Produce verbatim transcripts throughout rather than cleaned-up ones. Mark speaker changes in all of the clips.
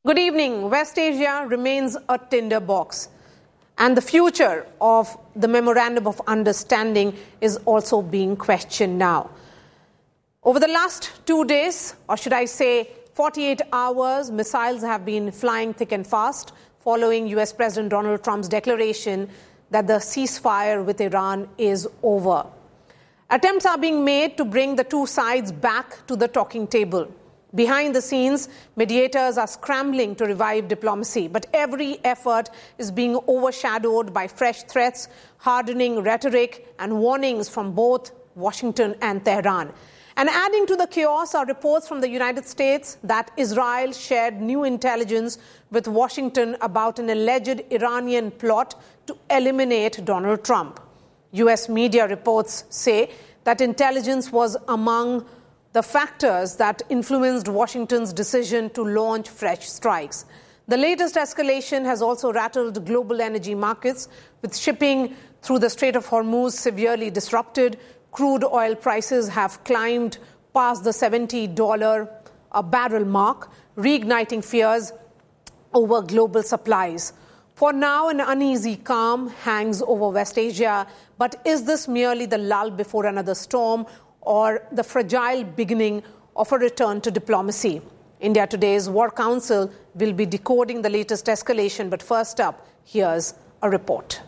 Speaker 1: Good evening. West Asia remains a tinderbox, and the future of the Memorandum of Understanding is also being questioned now. Over the last two days, or should I say forty-eight hours, missiles have been flying thick and fast following U S President Donald Trump's declaration that the ceasefire with Iran is over. Attempts are being made to bring the two sides back to the talking table. Behind the scenes, mediators are scrambling to revive diplomacy, but every effort is being overshadowed by fresh threats, hardening rhetoric, and warnings from both Washington and Tehran. And adding to the chaos are reports from the United States that Israel shared new intelligence with Washington about an alleged Iranian plot to eliminate Donald Trump. U S media reports say that intelligence was among the factors that influenced Washington's decision to launch fresh strikes. The latest escalation has also rattled global energy markets, with shipping through the Strait of Hormuz severely disrupted. Crude oil prices have climbed past the seventy dollars a barrel mark, reigniting fears over global supplies. For now, an uneasy calm hangs over West Asia, but is this merely the lull before another storm, or the fragile beginning of a return to diplomacy? India Today's War Council will be decoding the latest escalation, but first up, here's a report.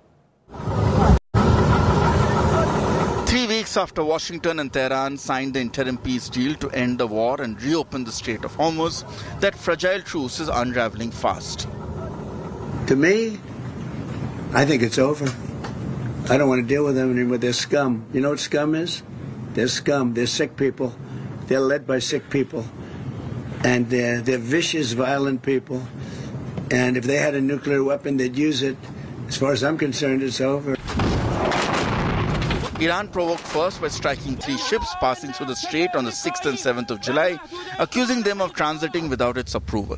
Speaker 2: Three weeks after Washington and Tehran signed the interim peace deal to end the war and reopen the Strait of Hormuz, that fragile truce is unraveling fast.
Speaker 3: To me, I think it's over. I don't want to deal with them anymore. They're scum. You know what scum is? They're scum. They're sick people. They're led by sick people. And they're, they're vicious, violent people. And if they had a nuclear weapon, they'd use it. As far as I'm concerned, it's over.
Speaker 2: Iran provoked first by striking three ships passing through the strait on the sixth and seventh of July, accusing them of transiting without its approval.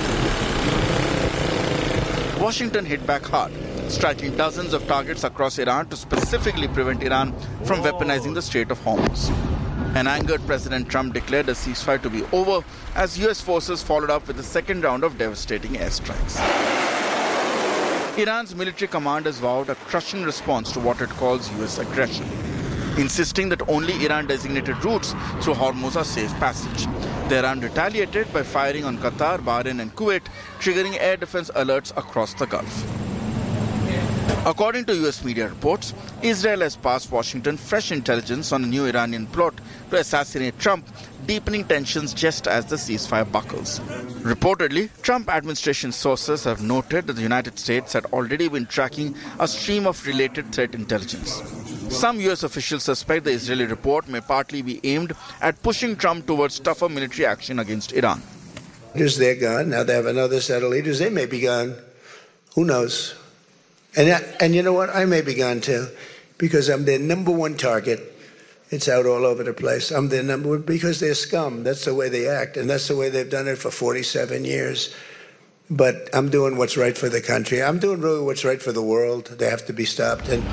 Speaker 2: Washington hit back hard, striking dozens of targets across Iran to specifically prevent Iran from weaponizing the Strait of Hormuz. An angered President Trump declared a ceasefire to be over as U S forces followed up with a second round of devastating airstrikes. Iran's military command has vowed a crushing response to what it calls U S aggression, insisting that only Iran-designated routes through Hormuz are safe passage. Tehran retaliated by firing on Qatar, Bahrain and Kuwait, triggering air defense alerts across the Gulf. According to U S media reports, Israel has passed Washington fresh intelligence on a new Iranian plot to assassinate Trump, deepening tensions just as the ceasefire buckles. Reportedly, Trump administration sources have noted that the United States had already been tracking a stream of related threat intelligence. Some U S officials suspect the Israeli report may partly be aimed at pushing Trump towards tougher military action against Iran.
Speaker 3: Leaders, they're gone. Now they have another set of leaders. They may be gone. Who knows? And, and you know what? I may be gone too, because I'm their number one target. It's out all over the place. I'm their number one because they're scum. That's the way they act, and that's the way they've done it for forty-seven years. But I'm doing what's right for the country. I'm doing really what's right for the world. They have to be stopped. And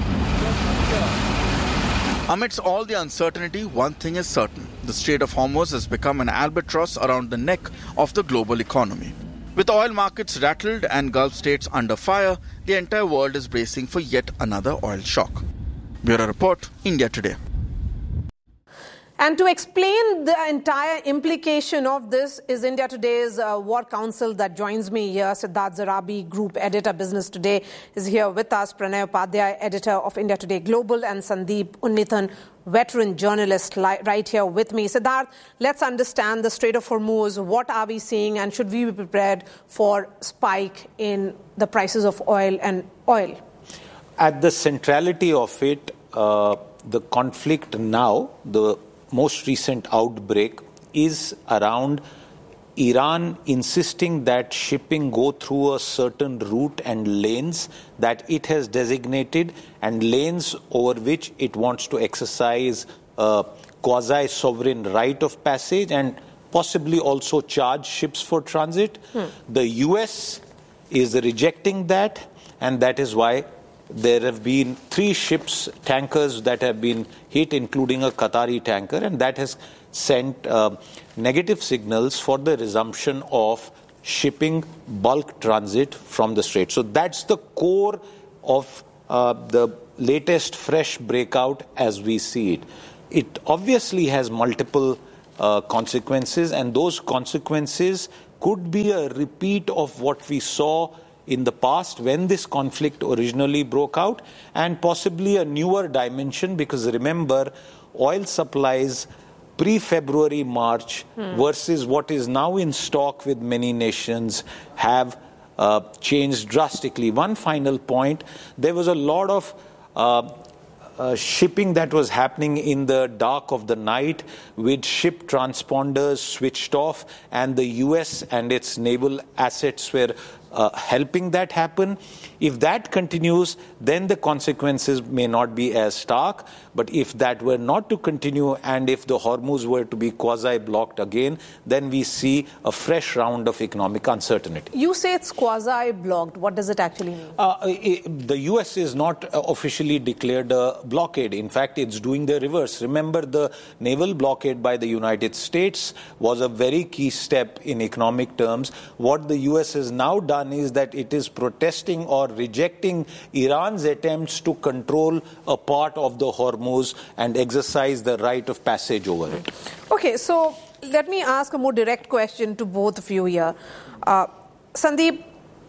Speaker 2: amidst all the uncertainty, one thing is certain. The Strait of Hormuz has become an albatross around the neck of the global economy. With oil markets rattled and Gulf states under fire, the entire world is bracing for yet another oil shock. Bureau Report, India Today.
Speaker 1: And to explain the entire implication of this is India Today's uh, War Council that joins me here. Siddharth Zarabi, Group Editor, Business Today, is here with us. Pranay Upadhyay, Editor of India Today Global, and Sandeep Unnithan, veteran journalist, li- right here with me. Siddharth, let's understand the Strait of Hormuz. What are we seeing, and should we be prepared for spike in the prices of oil and oil?
Speaker 4: At the centrality of it, uh, the conflict now, the most recent outbreak, is around Iran insisting that shipping go through a certain route and lanes that it has designated, and lanes over which it wants to exercise a quasi-sovereign right of passage and possibly also charge ships for transit. Hmm. The U S is rejecting that, and that is why there have been three ships, tankers that have been hit, including a Qatari tanker, and that has sent uh, negative signals for the resumption of shipping bulk transit from the Strait. So that's the core of uh, the latest fresh breakout as we see it. It obviously has multiple uh, consequences, and those consequences could be a repeat of what we saw in the past when this conflict originally broke out, and possibly a newer dimension, because remember, oil supplies pre-February, March hmm. versus what is now in stock with many nations have uh, changed drastically. One final point, there was a lot of uh, Uh, shipping that was happening in the dark of the night with ship transponders switched off, and the U S and its naval assets were uh, helping that happen. If that continues, then the consequences may not be as stark. But if that were not to continue, and if the Hormuz were to be quasi-blocked again, then we see a fresh round of economic uncertainty.
Speaker 1: You say it's quasi-blocked. What does it actually mean?
Speaker 4: Uh, it, the U S is not officially declared a blockade. In fact, it's doing the reverse. Remember, the naval blockade by the United States was a very key step in economic terms. What the U S has now done is that it is protesting or rejecting Iran's attempts to control a part of the Hormuz and exercise the right of passage over it.
Speaker 1: Okay, so let me ask a more direct question to both of you here. Uh, Sandeep,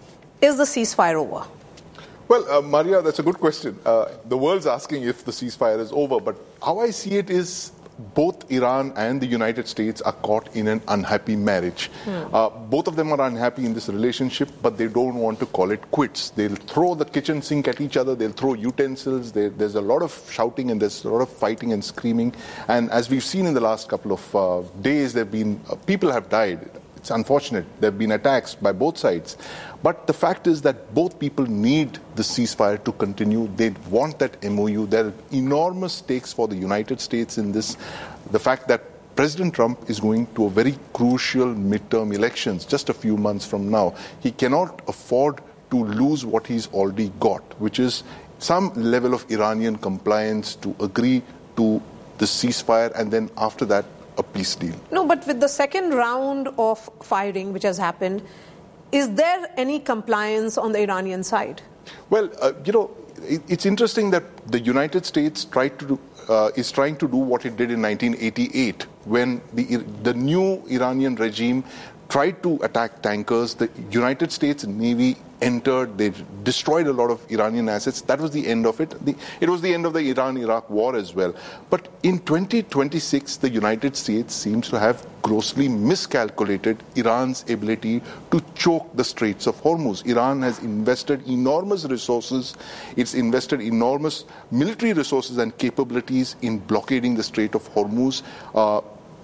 Speaker 1: is the ceasefire over?
Speaker 5: Well, uh, Maria, that's a good question. Uh, the world's asking if the ceasefire is over, but how I see it is both Iran and the United States are caught in an unhappy marriage. Hmm. Uh, both of them are unhappy in this relationship, but they don't want to call it quits. They'll throw the kitchen sink at each other, they'll throw utensils, they, there's a lot of shouting and there's a lot of fighting and screaming. And as we've seen in the last couple of uh, days, there have been, uh, people have died. It's unfortunate. There have been attacks by both sides. But the fact is that both people need the ceasefire to continue. They want that M O U. There are enormous stakes for the United States in this. The fact that President Trump is going to a very crucial midterm elections just a few months from now. He cannot afford to lose what he's already got, which is some level of Iranian compliance to agree to the ceasefire, and then after that, a peace deal.
Speaker 1: No, but with the second round of firing which has happened, is there any compliance on the Iranian side?
Speaker 5: Well, uh, you know, it, it's interesting that the United States tried to do, uh, is trying to do what it did in nineteen eighty-eight when the the new Iranian regime tried to attack tankers. The United States Navy entered, they destroyed a lot of Iranian assets. That was the end of it. The, it was the end of the Iran-Iraq war as well. But in twenty twenty-six, the United States seems to have grossly miscalculated Iran's ability to choke the Straits of Hormuz. Iran has invested enormous resources. It's invested enormous military resources and capabilities in blockading the Strait of Hormuz. Uh,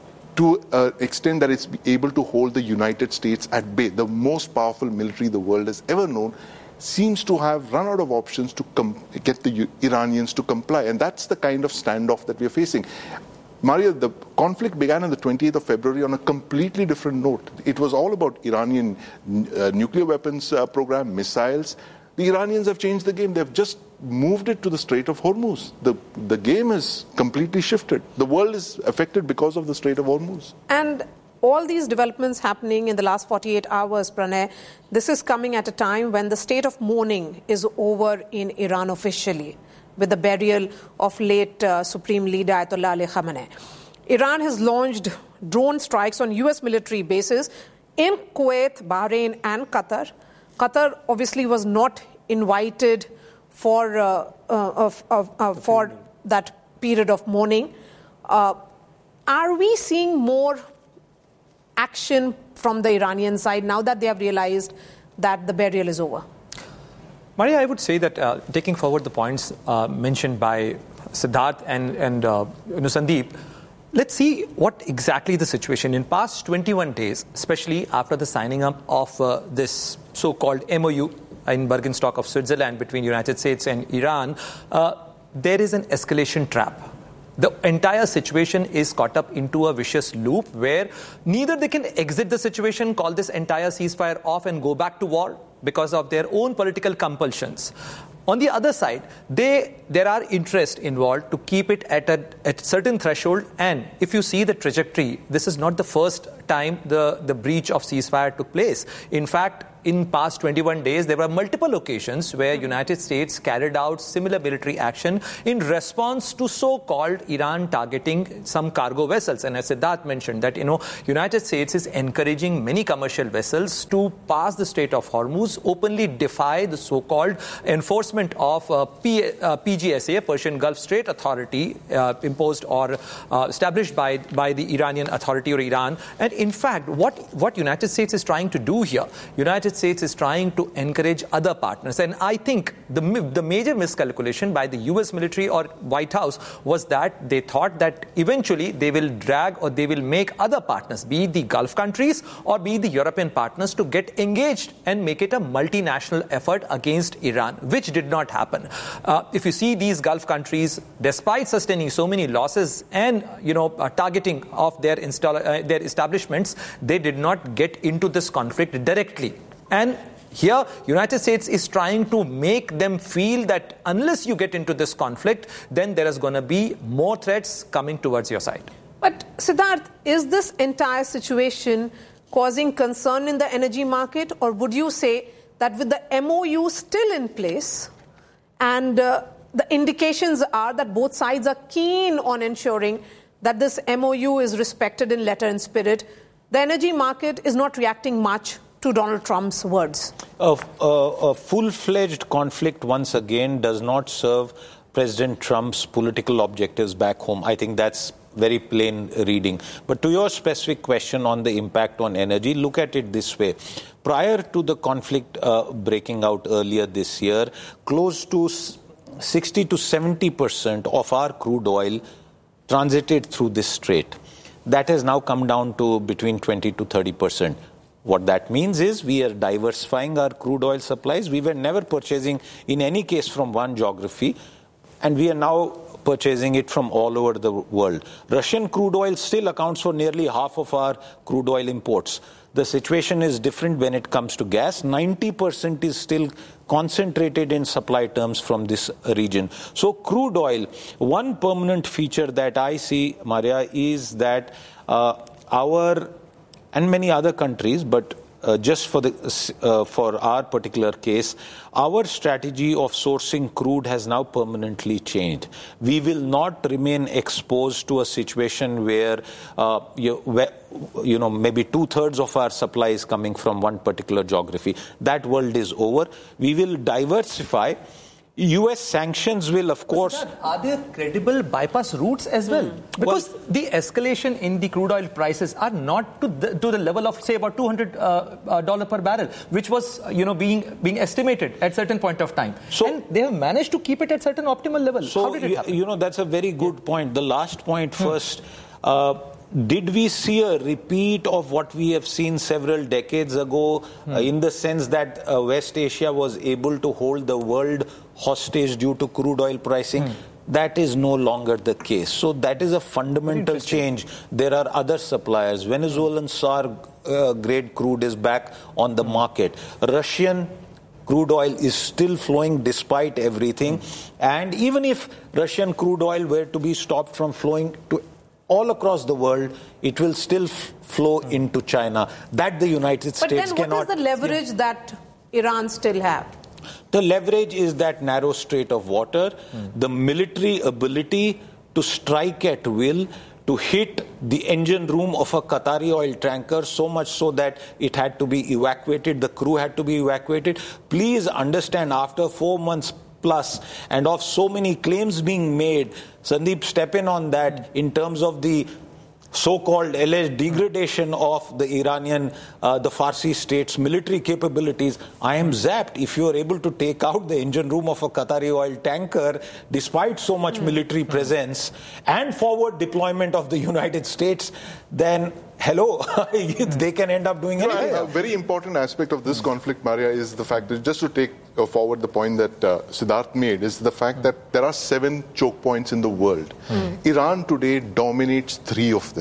Speaker 5: to an extent that it's able to hold the United States at bay. The most powerful military the world has ever known seems to have run out of options to com- get the U- Iranians to comply. And that's the kind of standoff that we're facing. Maria, the conflict began on the twentieth of February on a completely different note. It was all about Iranian uh, nuclear weapons uh, program, missiles. The Iranians have changed the game. They've just moved it to the Strait of Hormuz. The, the game has completely shifted. The world is affected because of the Strait of Hormuz.
Speaker 1: And all these developments happening in the last forty-eight hours, Pranay, this is coming at a time when the state of mourning is over in Iran officially, with the burial of late uh, Supreme Leader Ayatollah Ali Khamenei. Iran has launched drone strikes on U S military bases in Kuwait, Bahrain and Qatar. Qatar obviously was not invited for uh, uh, of, of, uh, for that period of mourning. Uh, are we seeing more action from the Iranian side now that they have realized that the burial is over?
Speaker 6: Maria, I would say that uh, taking forward the points uh, mentioned by Siddharth and, and uh, you know, Sandeep, let's see what exactly the situation in past twenty-one days, especially after the signing up of uh, this so-called M O U in Bergenstock of Switzerland between United States and Iran, uh, there is an escalation trap. The entire situation is caught up into a vicious loop where neither they can exit the situation, call this entire ceasefire off and go back to war because of their own political compulsions. On the other side, they there are interests involved to keep it at a, at a certain threshold. And if you see the trajectory, this is not the first time the, the breach of ceasefire took place. In fact, in past twenty-one days, there were multiple occasions where United States carried out similar military action in response to so-called Iran targeting some cargo vessels. And as Siddharth mentioned that, you know, United States is encouraging many commercial vessels to pass the Strait of Hormuz, openly defy the so-called enforcement of uh, P, uh, P G S A, Persian Gulf Strait Authority, uh, imposed or uh, established by, by the Iranian Authority or Iran. And in fact, what, what United States is trying to do here, United States is trying to encourage other partners. And I think the, the major miscalculation by the U S military or White House was that they thought that eventually they will drag or they will make other partners, be it the Gulf countries or be it the European partners, to get engaged and make it a multinational effort against Iran, which did not happen. Uh, if you see these Gulf countries, despite sustaining so many losses and, you know, uh, targeting of their, install, uh, their establishments, they did not get into this conflict directly. And here, United States is trying to make them feel that unless you get into this conflict, then there is going to be more threats coming towards your side.
Speaker 1: But Siddharth, is this entire situation causing concern in the energy market, or would you say that with the M O U still in place and uh, the indications are that both sides are keen on ensuring that this M O U is respected in letter and spirit, the energy market is not reacting much to Donald Trump's words?
Speaker 4: A, a, a full-fledged conflict, once again, does not serve President Trump's political objectives back home. I think that's very plain reading. But to your specific question on the impact on energy, look at it this way. Prior to the conflict uh, breaking out earlier this year, close to sixty to seventy percent of our crude oil transited through this strait. That has now come down to between twenty to thirty percent. What that means is we are diversifying our crude oil supplies. We were never purchasing, in any case, from one geography, and we are now purchasing it from all over the world. Russian crude oil still accounts for nearly half of our crude oil imports. The situation is different when it comes to gas. ninety percent is still concentrated in supply terms from this region. So crude oil, one permanent feature that I see, Maria, is that uh, our and many other countries, but uh, just for the uh, for our particular case, our strategy of sourcing crude has now permanently changed. We will not remain exposed to a situation where, uh, you, where you know, maybe two-thirds of our supply is coming from one particular geography. That world is over. We will diversify. U S sanctions will, of course...
Speaker 6: Sir, are there credible bypass routes as well? Mm. Because well, the escalation in the crude oil prices are not to the, to the level of, say, about two hundred dollars uh, uh, per barrel, which was, you know, being being estimated at certain point of time. So, and they have managed to keep it at certain optimal level.
Speaker 4: So,
Speaker 6: how did it happen?
Speaker 4: You know, that's a very good point. The last point first... Hmm. Uh, Did we see a repeat of what we have seen several decades ago hmm. uh, in the sense that uh, West Asia was able to hold the world hostage due to crude oil pricing? Hmm. That is no longer the case. So that is a fundamental change. There are other suppliers. Venezuelan SAR uh, grade crude is back on the hmm. market. Russian crude oil is still flowing despite everything. Hmm. And even if Russian crude oil were to be stopped from flowing to all across the world, it will still f- flow mm. into China. That the United
Speaker 1: but
Speaker 4: States
Speaker 1: then
Speaker 4: cannot...
Speaker 1: what is the leverage yeah. that Iran still have?
Speaker 4: The leverage is that narrow strait of water, mm. the military ability to strike at will, to hit the engine room of a Qatari oil tanker, so much so that it had to be evacuated, the crew had to be evacuated. Please understand, after four months plus, and of so many claims being made, Sandeep, step in on that in terms of the so-called alleged degradation of the Iranian, uh, the Farsi state's military capabilities. I am zapped. If you are able to take out the engine room of a Qatari oil tanker, despite so much military presence and forward deployment of the United States, then hello, they can end up doing anything.
Speaker 5: A very important aspect of this conflict, Maria, is the fact that, just to take forward the point that uh, Siddharth made, is the fact that there are seven choke points in the world. Mm. Iran today dominates three of them.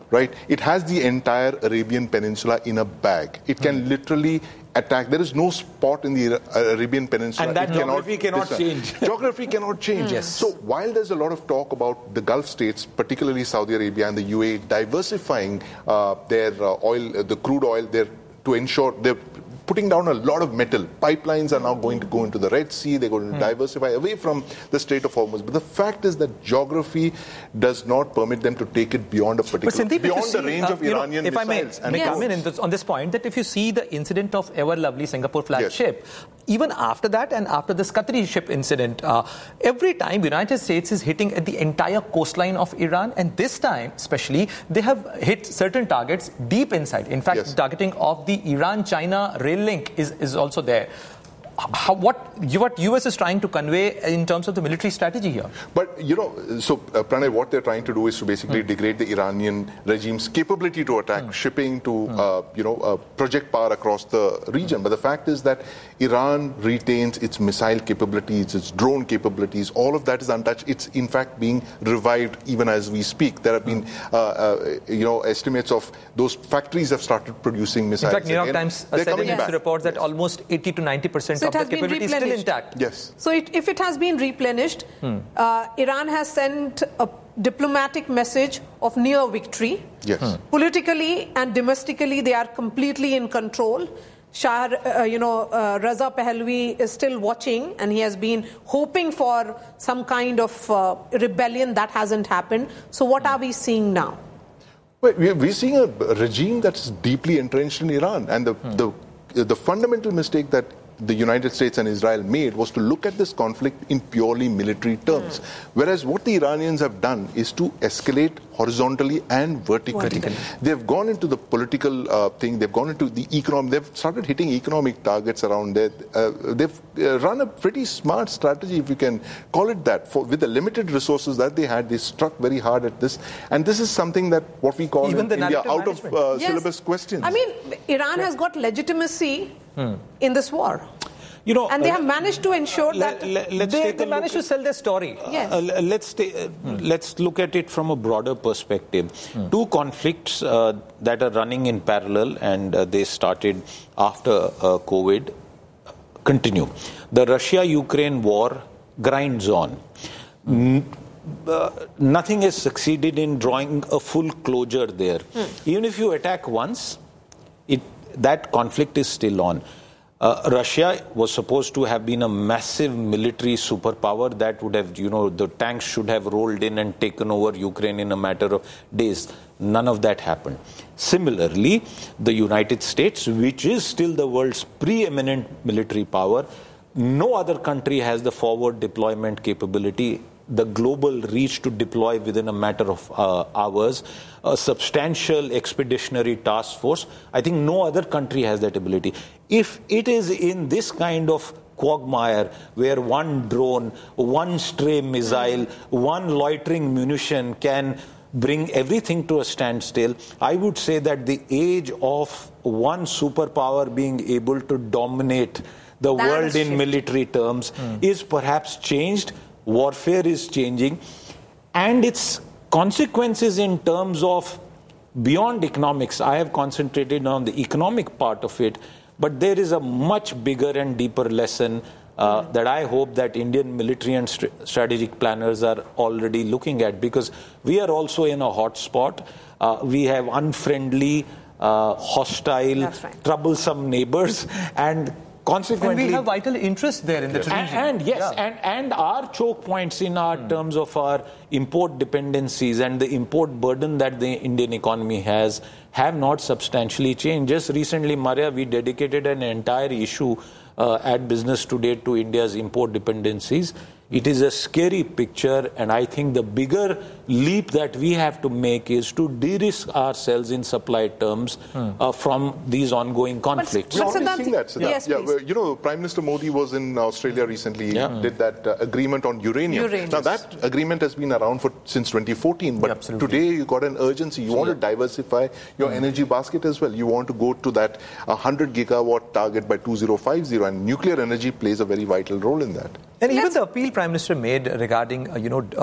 Speaker 5: right? It has the entire Arabian Peninsula in a bag. It can mm. literally attack. There is no spot in the Arabian Peninsula.
Speaker 4: And that
Speaker 5: it
Speaker 4: geography cannot, cannot change.
Speaker 5: Geography cannot change.
Speaker 6: Yes.
Speaker 5: So while there's a lot of talk about the Gulf states, particularly Saudi Arabia and the U A E, diversifying uh, their uh, oil, uh, the crude oil, there to ensure they're putting down a lot of metal. Pipelines are now going to go into the Red Sea. They're going to mm. diversify away from the Strait of Hormuz. But the fact is that geography does not permit them to take it beyond a particular,
Speaker 6: Sandeep,
Speaker 5: beyond
Speaker 6: see,
Speaker 5: the range
Speaker 6: uh,
Speaker 5: of Iranian
Speaker 6: know, if
Speaker 5: missiles.
Speaker 6: I may, may come in, in this, on this point, that if you see the incident of Ever Lovely Singapore flagship, yes. even after that and after this Qatari ship incident, uh, every time United States is hitting at the entire coastline of Iran, and this time especially, they have hit certain targets deep inside. In fact, yes. targeting of the Iran-China rail link is, is also there. How, what, what U S is trying to convey in terms of the military strategy here?
Speaker 5: But, you know, so, uh, Pranay, what they're trying to do is to basically mm. degrade the Iranian regime's capability to attack mm. shipping, to, mm. uh, you know, uh, project power across the region. But the fact is that Iran retains its missile capabilities, its drone capabilities. All of that is untouched. It's, in fact, being revived even as we speak. There have been, uh, uh, you know, estimates of those factories have started producing missiles.
Speaker 6: In fact, New York
Speaker 5: again.
Speaker 6: Times uh, said in its reports that almost eighty to ninety percent
Speaker 1: So
Speaker 6: of the capability is still intact.
Speaker 5: Yes.
Speaker 1: So it, if it has been replenished, hmm. uh, Iran has sent a diplomatic message of near victory.
Speaker 5: Yes. Hmm.
Speaker 1: Politically and domestically, they are completely in control. Shah, uh, you know, uh, Raza Pahlavi is still watching, and he has been hoping for some kind of uh, rebellion. That hasn't happened. So what hmm. are we seeing now?
Speaker 5: Well, we're seeing a regime that's deeply entrenched in Iran, and the hmm. the the fundamental mistake that the United States and Israel made was to look at this conflict in purely military terms. Mm. Whereas what the Iranians have done is to escalate horizontally and vertically. vertically. They've gone into the political uh, thing, they've gone into the economic, they've started hitting economic targets around there. Uh, they've uh, run a pretty smart strategy, if you can call it that. For, with the limited resources that they had, they struck very hard at this. And this is something that what we call
Speaker 6: Even
Speaker 5: in India out
Speaker 6: management.
Speaker 5: of uh,
Speaker 1: yes.
Speaker 5: syllabus questions.
Speaker 1: I mean, Iran yeah. has got legitimacy hmm. in this war.
Speaker 4: You know,
Speaker 1: and they
Speaker 4: uh,
Speaker 1: have managed to ensure
Speaker 4: let,
Speaker 1: that
Speaker 4: let, let's
Speaker 6: they, they managed to sell their story.
Speaker 1: Yes.
Speaker 4: Uh, let's take, uh, hmm. let's look at it from a broader perspective. Hmm. Two conflicts uh, that are running in parallel, and uh, they started after uh, COVID, continue. The Russia-Ukraine war grinds on. Hmm. Uh, nothing has succeeded in drawing a full closure there. Hmm. Even if you attack once, it that conflict is still on. Uh, Russia was supposed to have been a massive military superpower that would have, you know, the tanks should have rolled in and taken over Ukraine in a matter of days. None of that happened. Similarly, the United States, which is still the world's preeminent military power, no other country has the forward deployment capability, the global reach to deploy within a matter of uh, hours, a substantial expeditionary task force. I think no other country has that ability. If it is in this kind of quagmire where one drone, one stray missile, one loitering munition can bring everything to a standstill, I would say that the age of one superpower being able to dominate the
Speaker 1: that
Speaker 4: world in military terms mm. is perhaps changed. Warfare is changing, and its consequences in terms of beyond economics. I have concentrated on the economic part of it, but there is a much bigger and deeper lesson uh, mm. that I hope that Indian military and st- strategic planners are already looking at, because we are also in a hot spot. Uh, we have unfriendly, uh, hostile, right. troublesome neighbors, and consequently,
Speaker 6: and we have vital interest there in the
Speaker 4: yes.
Speaker 6: region.
Speaker 4: And, and yes, yeah. and, and our choke points in our mm. terms of our import dependencies and the import burden that the Indian economy has have not substantially changed. Just recently, Maria, we dedicated an entire issue uh, at Business Today to India's import dependencies. It is a scary picture, and I think the bigger leap that we have to make is to de-risk ourselves in supply terms hmm. uh, from these ongoing conflicts.
Speaker 5: We're already seeing that, Siddharth.
Speaker 1: Yes,
Speaker 5: yeah, well, you know, Prime Minister Modi was in Australia recently,
Speaker 4: yeah.
Speaker 5: did that uh, agreement on uranium.
Speaker 1: uranium.
Speaker 5: Now, that agreement has been around for since twenty fourteen, but
Speaker 6: yeah,
Speaker 5: today you got an urgency. You want yeah. to diversify your hmm. energy basket as well. You want to go to that one hundred gigawatt target by two thousand fifty, and nuclear energy plays a very vital role in that.
Speaker 6: And even the appeal Prime Minister made regarding, uh, you know, uh,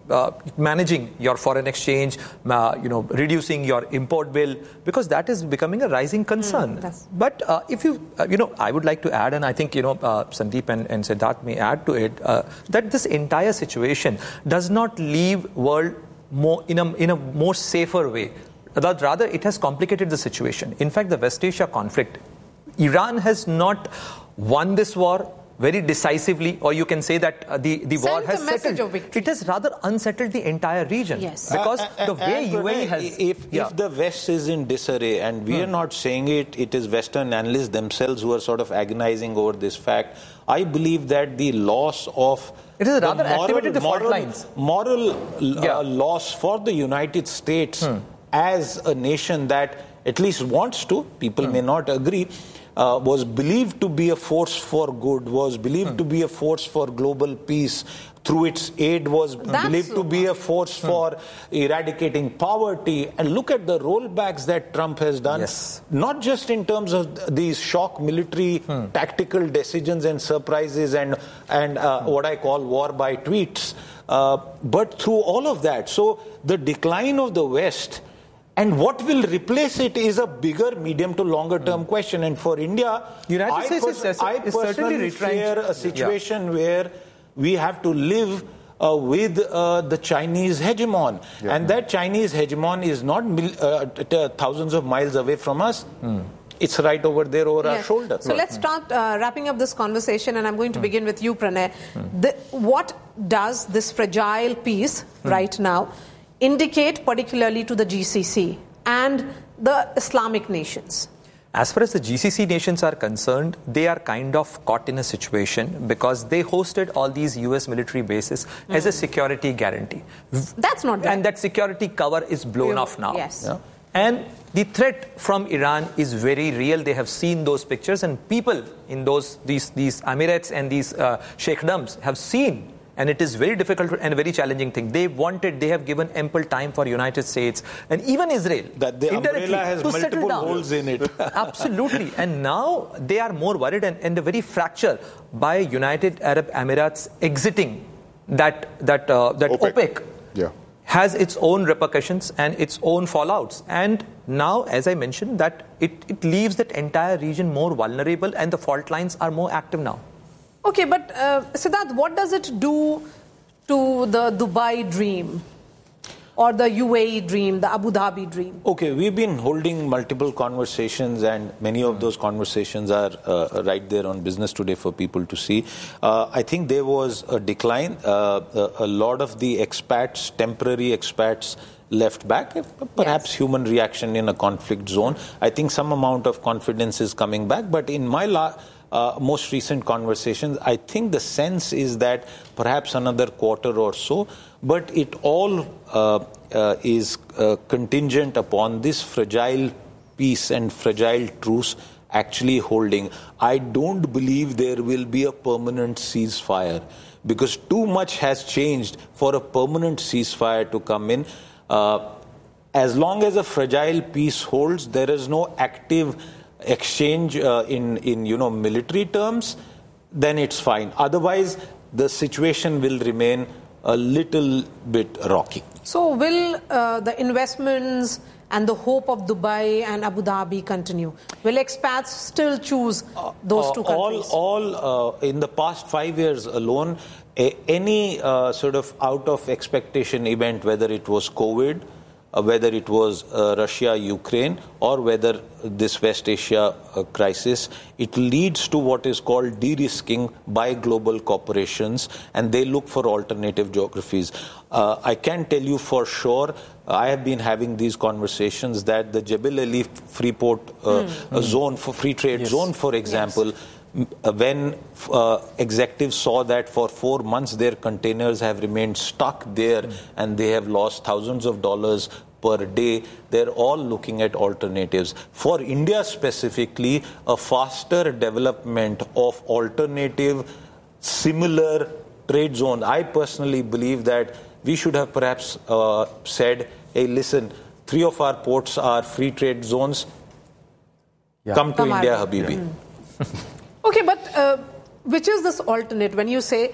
Speaker 6: uh, managing your foreign exchange, uh, you know, reducing your import bill, because that is becoming a rising concern. Mm, but uh, if you, uh, you know, I would like to add, and I think, you know, uh, Sandeep and, and Siddharth may add to it, uh, that this entire situation does not leave world more in a in a more safer way. Rather, it has complicated the situation. In fact, the West Asia conflict, Iran has not won this war very decisively, or you can say that uh, the, the war has settled. It has rather unsettled the entire region.
Speaker 1: Yes.
Speaker 6: Because
Speaker 4: uh,
Speaker 6: the way U A E has...
Speaker 4: If,
Speaker 6: yeah.
Speaker 4: if the West is in disarray, and we hmm. are not saying it, it is Western analysts themselves who are sort of agonizing over this fact, I believe that the loss of...
Speaker 6: It is rather
Speaker 4: moral,
Speaker 6: activated the fault
Speaker 4: moral,
Speaker 6: lines.
Speaker 4: Moral uh,
Speaker 6: yeah.
Speaker 4: loss for the United States hmm. as a nation that at least wants to, people hmm. may not agree, Uh, was believed to be a force for good, was believed hmm. to be a force for global peace, through its aid was That's believed so to be a force hmm. for eradicating poverty. And look at the rollbacks that Trump has done,
Speaker 6: yes.
Speaker 4: not just in terms of these shock military hmm. tactical decisions and surprises and, and uh, hmm. what I call war by tweets, uh, but through all of that. So the decline of the West and what will replace it is a bigger medium to longer term mm. question. And for India,
Speaker 6: United
Speaker 4: I,
Speaker 6: States
Speaker 4: pers-
Speaker 6: is,
Speaker 4: I
Speaker 6: is
Speaker 4: personally fear a situation yeah. where we have to live uh, with uh, the Chinese hegemon. Yeah. And that Chinese hegemon is not mil- uh, t- t- thousands of miles away from us. Mm. It's right over there over yes. our shoulder.
Speaker 1: So let's start uh, wrapping up this conversation, and I'm going to mm. begin with you, Pranay. Mm. The, what does this fragile peace mm. right now indicate particularly to the G C C and the Islamic nations?
Speaker 6: As far as the G C C nations are concerned, they are kind of caught in a situation because they hosted all these U S military bases mm. as a security guarantee.
Speaker 1: That's not right.
Speaker 6: And that security cover is blown off now.
Speaker 1: Yes.
Speaker 6: Yeah? And the threat from Iran is very real. They have seen those pictures, and people in those these these emirates and these uh, sheikhdoms have seen. And it is very difficult and a very challenging thing. They wanted, they have given ample time for United States and even Israel.
Speaker 4: That the umbrella has multiple holes in it.
Speaker 6: Absolutely. And now they are more worried, and, and a very fracture by United Arab Emirates exiting that, that, uh, that OPEC, OPEC
Speaker 5: yeah.
Speaker 6: has its own repercussions and its own fallouts. And now, as I mentioned, that it, it leaves that entire region more vulnerable, and the fault lines are more active now.
Speaker 1: Okay, but uh, Siddharth, what does it do to the Dubai dream or the U A E dream, the Abu Dhabi dream?
Speaker 4: Okay, we've been holding multiple conversations, and many of those conversations are uh, right there on Business Today for people to see. Uh, I think there was a decline. Uh, a, a lot of the expats, temporary expats, left back, perhaps yes. human reaction in a conflict zone. I think some amount of confidence is coming back, but in my la- Uh, most recent conversations, I think the sense is that perhaps another quarter or so, but it all uh, uh, is uh, contingent upon this fragile peace and fragile truce actually holding. I don't believe there will be a permanent ceasefire, because too much has changed for a permanent ceasefire to come in. Uh, as long as a fragile peace holds, there is no active exchange uh, in, in, you know, military terms, then it's fine. Otherwise, the situation will remain a little bit rocky.
Speaker 1: So will uh, the investments and the hope of Dubai and Abu Dhabi continue? Will expats still choose those uh, two countries?
Speaker 4: All, all uh, in the past five years alone, a, any uh, sort of out of expectation event, whether it was COVID, Uh, whether it was uh, Russia, Ukraine, or whether this West Asia uh, crisis, it leads to what is called de-risking by global corporations, and they look for alternative geographies. Uh, I can tell you for sure, I have been having these conversations that the Jebel Ali Freeport uh, mm. zone, for free trade yes. zone, for example, yes. when uh, executives saw that for four months their containers have remained stuck there mm. and they have lost thousands of dollars per day, they're all looking at alternatives. For India specifically, a faster development of alternative, similar trade zone. I personally believe that we should have perhaps uh, said, hey, listen, three of our ports are free trade zones. Yeah. Come to Come India, Habibi.
Speaker 1: Yeah. Mm. Okay, but uh, which is this alternate? When you say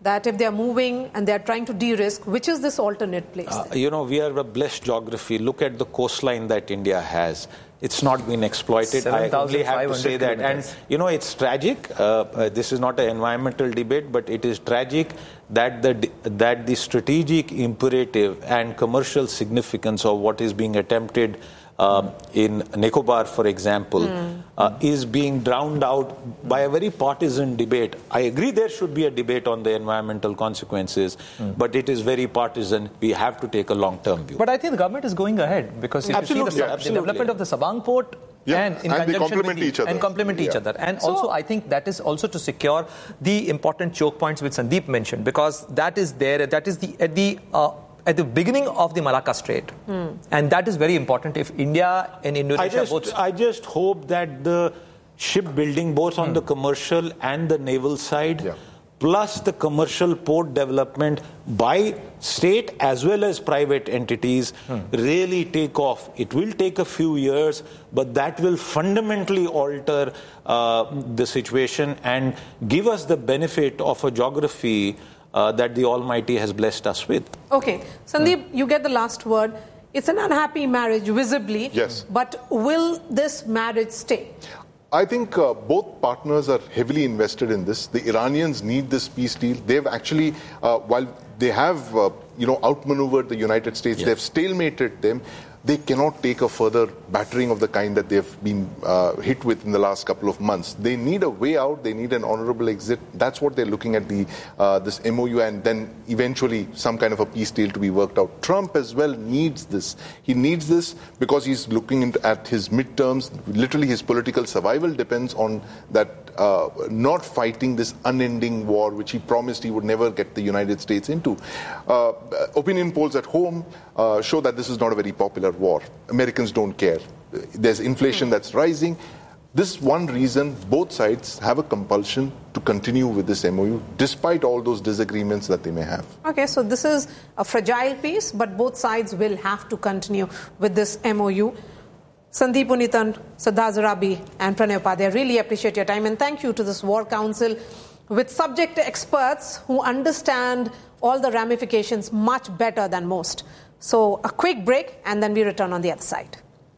Speaker 1: that if they're moving and they're trying to de-risk, which is this alternate place?
Speaker 4: Uh, you know, we are a blessed geography. Look at the coastline that India has. It's not been exploited. I only have to say that. And, you know, it's tragic. Uh, uh, this is not an environmental debate, but it is tragic that the, that the strategic imperative and commercial significance of what is being attempted Uh, in Nicobar, for example, mm. uh, is being drowned out by a very partisan debate. I agree there should be a debate on the environmental consequences, mm. but it is very partisan. We have to take a long-term view.
Speaker 6: But I think the government is going ahead because if
Speaker 4: absolutely,
Speaker 6: you see the,
Speaker 4: yeah, absolutely.
Speaker 6: the development of the Sabang port,
Speaker 5: Yeah.
Speaker 6: and in
Speaker 5: and they complement
Speaker 6: the,
Speaker 5: each other.
Speaker 6: And complement each
Speaker 5: yeah.
Speaker 6: other. And
Speaker 1: so,
Speaker 6: also, I think that is also to secure the important choke points which Sandeep mentioned, because that is there, that is the at the uh, at the beginning of the Malacca Strait. Hmm. And that is very important if India and Indonesia
Speaker 4: I just,
Speaker 6: both...
Speaker 4: I just hope that the shipbuilding, both on hmm. the commercial and the naval side, yeah. plus the commercial port development by state as well as private entities hmm. really take off. It will take a few years, but that will fundamentally alter uh, the situation and give us the benefit of a geography Uh, that the Almighty has blessed us with.
Speaker 1: Okay. Sandeep, mm. you get the last word. It's an unhappy marriage, visibly.
Speaker 5: Yes.
Speaker 1: But will this marriage stay?
Speaker 5: I think uh, both partners are heavily invested in this. The Iranians need this peace deal. They've actually, uh, while they have, uh, you know, outmaneuvered the United States, yes. they've stalemated them. They cannot take a further battering of the kind that they've been uh, hit with in the last couple of months. They need a way out. They need an honorable exit. That's what they're looking at, the uh, this M O U, and then eventually some kind of a peace deal to be worked out. Trump as well needs this. He needs this because he's looking into, at his midterms. Literally, his political survival depends on that uh, not fighting this unending war, which he promised he would never get the United States into. Uh, opinion polls at home uh, show that this is not a very popular war. Americans don't care. There's inflation that's rising. This is one reason both sides have a compulsion to continue with this M O U, despite all those disagreements that they may have.
Speaker 1: Okay, so this is a fragile piece, but both sides will have to continue with this M O U. Sandeep Puneethan, Siddharth Zorabi, and Pranay Upadhyay, I really appreciate your time, and thank you to this War Council with subject experts who understand all the ramifications much better than most. So a quick break, and then we return on the other side.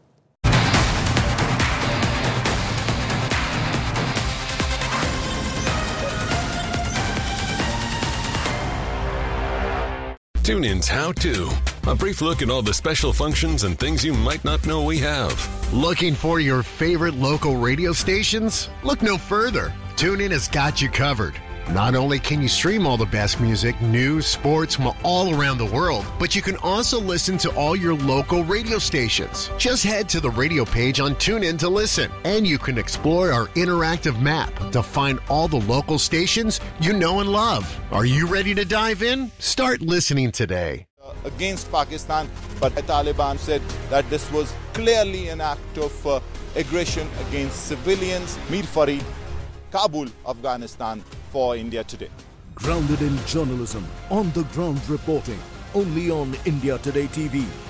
Speaker 7: TuneIn's How To. A brief look at all the special functions and things you might not know we have.
Speaker 8: Looking for your favorite local radio stations? Look no further. TuneIn has got you covered. Not only can you stream all the best music, news, sports from all around the world, but you can also listen to all your local radio stations. Just head to the radio page on TuneIn to listen, and you can explore our interactive map to find all the local stations you know and love. Are you ready to dive in? Start listening today.
Speaker 9: Against Pakistan, but the Taliban said that this was clearly an act of uh, aggression against civilians. Mir Farid, Kabul, Afghanistan, for India Today.
Speaker 10: Grounded in journalism, on the ground reporting, only on India Today T V.